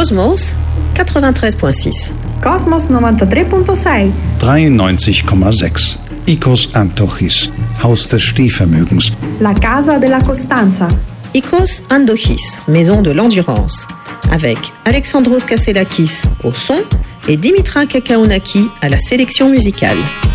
Cosmos 93.6. Cosmos 93.6. 93,6. Icos Antochis, Haus des Stehvermögens. La Casa de la Costanza. Icos Andochis, Maison de l'Endurance. Avec Alexandros Kasselakis au son et Dimitra Kakaonaki à la sélection musicale.